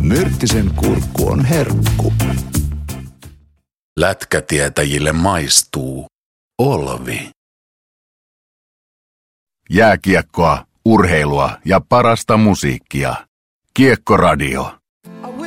Myrttisen kurkku on herkku. Lätkätietäjille maistuu Olvi. Jääkiekkoa, urheilua ja parasta musiikkia. Kiekkoradio.